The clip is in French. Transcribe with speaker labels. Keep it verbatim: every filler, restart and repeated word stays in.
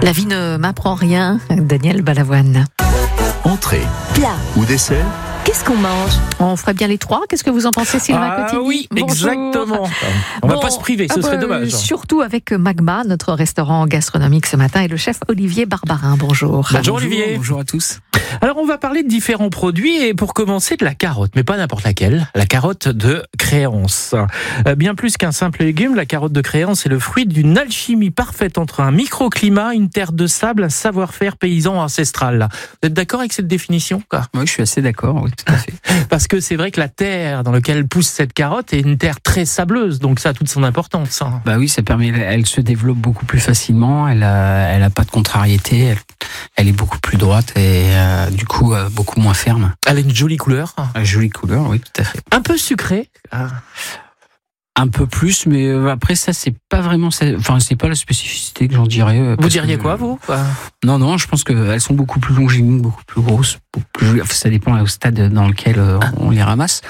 Speaker 1: La vie ne m'apprend rien, Daniel Balavoine.
Speaker 2: Entrée,
Speaker 3: Plat.
Speaker 2: ou dessert,
Speaker 3: Qu'est-ce qu'on mange?
Speaker 1: On ferait bien les trois. Qu'est-ce que vous en pensez, Sylvain
Speaker 4: Ah
Speaker 1: Cotigny?
Speaker 4: oui,
Speaker 1: Bonjour.
Speaker 4: exactement. On
Speaker 1: Bon,
Speaker 4: va pas se priver, ce
Speaker 1: ah
Speaker 4: serait
Speaker 1: bah,
Speaker 4: dommage.
Speaker 1: Surtout avec Magma, notre restaurant gastronomique ce matin, et le chef Olivier Barbarin. Bonjour.
Speaker 4: Bonjour Olivier.
Speaker 5: Bonjour à tous.
Speaker 4: Alors on va parler de différents produits et pour commencer de la carotte, mais pas n'importe laquelle, la carotte de Créance. Euh, Bien plus qu'un simple légume, la carotte de Créance est le fruit d'une alchimie parfaite entre un microclimat, une terre de sable, un savoir-faire paysan ancestral. Vous êtes d'accord avec cette définition, quoi ?
Speaker 5: Oui, je suis assez d'accord, oui, tout à fait.
Speaker 4: Parce que c'est vrai que la terre dans laquelle pousse cette carotte est une terre très sableuse, donc ça a toute son importance. Hein.
Speaker 5: Bah oui, ça permet, elle se développe beaucoup plus facilement, elle a, elle a pas de contrariété, elle, elle est beaucoup plus droite et euh, du coup euh, beaucoup moins ferme.
Speaker 4: Elle a une jolie couleur.
Speaker 5: Euh, jolie couleur, oui, tout à fait.
Speaker 4: Un peu sucrée. Ah.
Speaker 5: Un peu plus, mais euh, après ça, c'est pas vraiment, ça, enfin c'est pas la spécificité que j'en dirais. euh,
Speaker 4: Vous
Speaker 5: parce
Speaker 4: diriez
Speaker 5: que,
Speaker 4: quoi, vous ?
Speaker 5: Non, non, je pense qu'elles sont beaucoup plus longiligne, beaucoup plus grosses, beaucoup plus jolies. Enfin, ça dépend au stade dans lequel euh, on les ramasse.